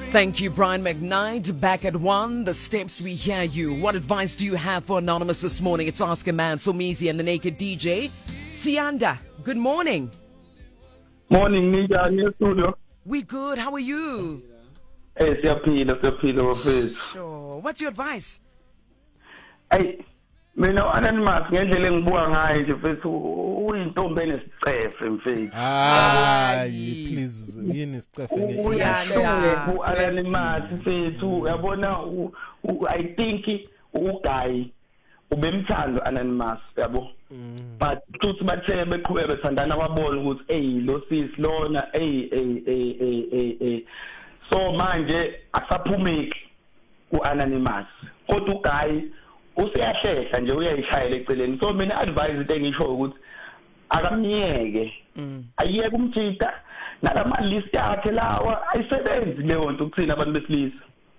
Thank you, Brian McKnight. Back at 1, the steps we hear you. What advice do you have for Anonymous this morning? It's Ask a Man, Somizi and the Naked DJ. Sianda, good morning. Morning, Nija, in your studio. We good, how are you? Hey, siyaphila. Sure. What's your advice? Hey, mina ananimas ngendlela engibuka ngayo nje mfethu uyintombi enesicefe mfethu. Please yini isicefe uyahluku ananimas mfethu yabona I think uGuy ubemthando ananimas yabo. But futhi bathe beqhubeka bethandana wabona ukuthi hey lo sis lona so manje asaphumeki kuanonymous kodwa uGuy useyashehla nje uyayishayela eceleni so mina advise into engisho ukuthi akamnyeke ayeke umjita nalama list yakhe lawa ayisebenzi leyo nto ukuthina abantu besilisa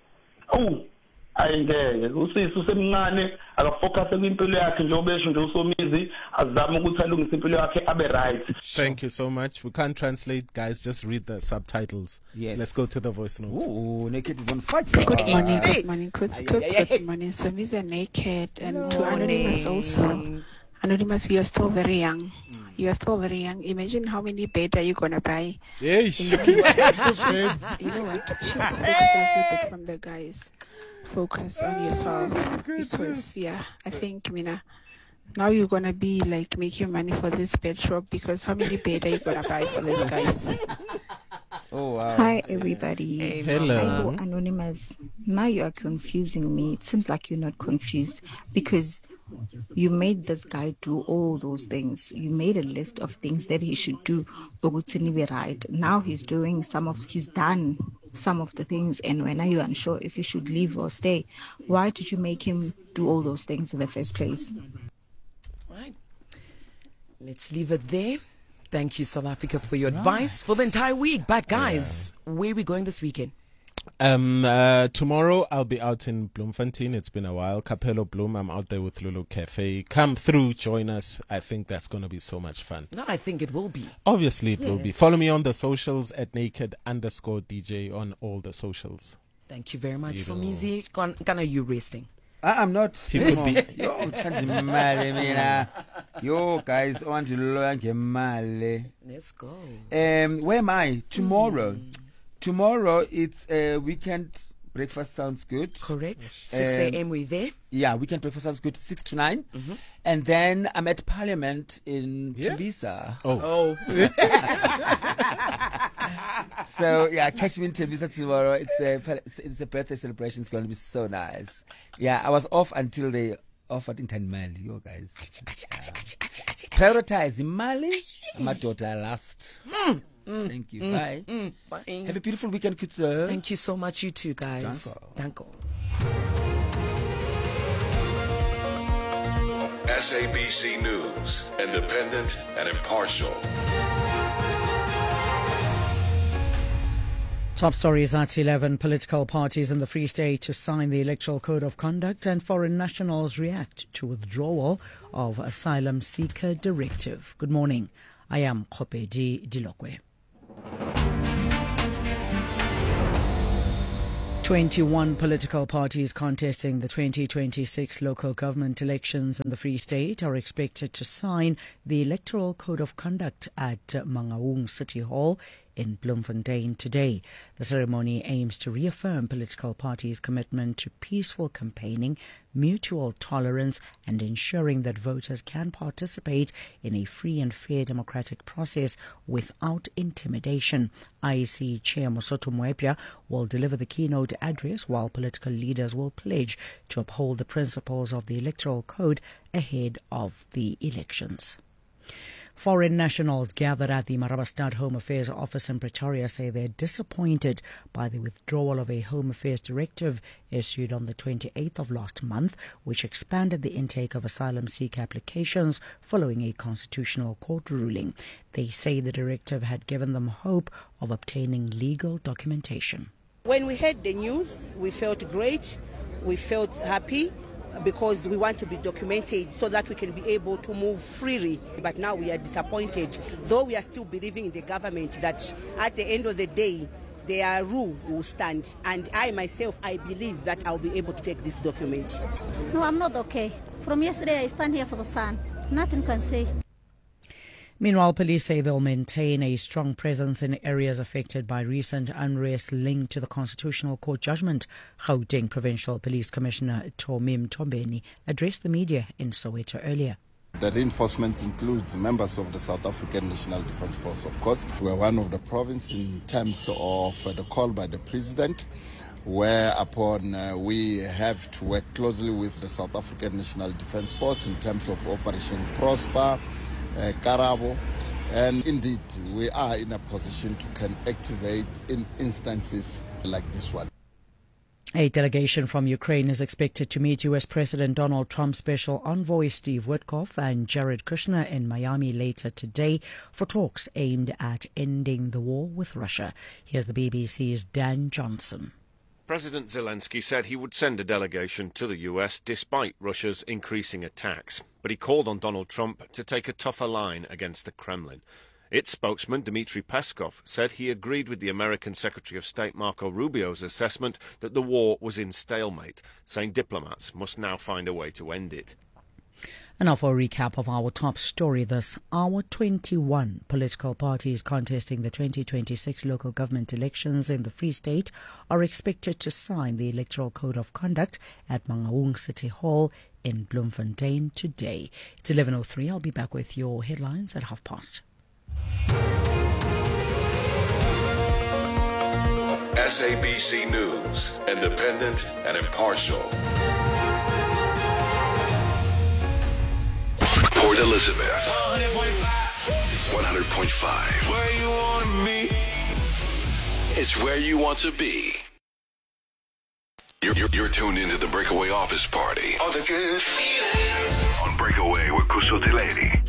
ayingeke usisi usemncane akafocus kwimpilo yakhe njengoba esho nje uSomizi azama ukuthi alungise impilo yakhe abe right. Thank you so much. We can't translate, guys, just read the subtitles. Yes. Let's go to the voice notes. Naked is on fire. Good morning, Coach. Good morning, Somizi and Naked, and to Anonymous also. Anonymous, you are still very young. You are still very young. Imagine how many bed are you gonna buy? Hey, you know what? Shift focus from the guys. Focus on yourself because I think Mina, now you're gonna be like making money for this bed shop because how many bed are you gonna buy for these guys? Oh wow. Hi everybody. Hey, hello. Hi, Anonymous. Now you are confusing me. It seems like you're not confused because you made this guy do all those things. You made a list of things that he should do. Right. Now he's done some of the things, and when are you unsure if you should leave or stay? Why did you make him do all those things in the first place? Right. Let's leave it there. Thank you, South Africa, for your advice for the entire week. But guys, where are we going this weekend? Tomorrow I'll be out in Bloemfontein. It's been a while. Capello Bloem, I'm out there with Lulu Cafe. Come through, join us. I think that's going to be so much fun. No, I think it will be. Obviously it will be. Follow me on the socials at naked_DJ on all the socials. Thank you very much, Somizi. Kana, you resting? I'm not. He could be. Yo, guys, I want to learn Mali. Let's go. Where am I? Tomorrow. Tomorrow, it's weekend breakfast sounds good. Correct. 6 a.m. we're there. Yeah, weekend breakfast sounds good. 6 to 9. And then I'm at Parliament in Tembisa. Oh. So, yeah, catch me in Tembisa tomorrow. It's a birthday celebration. It's going to be so nice. Yeah, I was off until they offered in 10 Mali. You guys. Prioritize Mali. My daughter last. Thank you. Bye. Bye. Have a beautiful weekend, kids. Thank you so much, you too, guys. Danko. SABC News, independent and impartial. Top stories at 11. Political parties in the Free State to sign the Electoral Code of Conduct, and foreign nationals react to withdrawal of asylum seeker directive. Good morning. I am Khopedi Dilokwe. 21 political parties contesting the 2026 local government elections in the Free State are expected to sign the Electoral Code of Conduct at Mangaung City Hall in Bloemfontein today. The ceremony aims to reaffirm political parties' commitment to peaceful campaigning, mutual tolerance, and ensuring that voters can participate in a free and fair democratic process without intimidation. IEC Chair Mosotho Moepya will deliver the keynote address, while political leaders will pledge to uphold the principles of the Electoral Code ahead of the elections. Foreign nationals gathered at the Marabastad Home Affairs Office in Pretoria say they're disappointed by the withdrawal of a Home Affairs directive issued on the 28th of last month, which expanded the intake of asylum seeker applications following a constitutional court ruling. They say the directive had given them hope of obtaining legal documentation. When we heard the news, we felt great, we felt happy, because we want to be documented so that we can be able to move freely. But now we are disappointed, though we are still believing in the government that at the end of the day, their rule will stand. And I myself, I believe that I'll be able to take this document. No, I'm not okay. From yesterday, I stand here for the sun. Nothing can say. Meanwhile, police say they'll maintain a strong presence in areas affected by recent unrest linked to the Constitutional Court judgment. Gauteng Provincial Police Commissioner Tomim Tombeni addressed the media in Soweto earlier. The reinforcements includes members of the South African National Defence Force, of course. We're one of the province in terms of the call by the President, whereupon we have to work closely with the South African National Defence Force in terms of Operation Prosper, Karabo, and indeed we are in a position to can activate in instances like this one. A delegation from Ukraine is expected to meet U.S. President Donald Trump's special envoy Steve Witkoff and Jared Kushner in Miami later today for talks aimed at ending the war with Russia. Here's the BBC's Dan Johnson. President Zelensky said he would send a delegation to the US despite Russia's increasing attacks, but he called on Donald Trump to take a tougher line against the Kremlin. Its spokesman, Dmitry Peskov, said he agreed with the American Secretary of State Marco Rubio's assessment that the war was in stalemate, saying diplomats must now find a way to end it. And now for a recap of our top story this hour. 21 political parties contesting the 2026 local government elections in the Free State are expected to sign the Electoral Code of Conduct at Mangaung City Hall in Bloemfontein today. It's 11:03. I'll be back with your headlines at past. SABC News, independent and impartial. Port Elizabeth, 100.5. Where you want to be. It's where you want to be. You're tuned into the Breakaway Office Party. All the good feelings. On Breakaway with Kusotiledi.